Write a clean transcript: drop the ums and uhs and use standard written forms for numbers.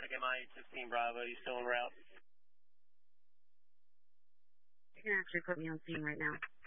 Nordic MI 16 Bravo. You still en route? You can actually put me on scene right now.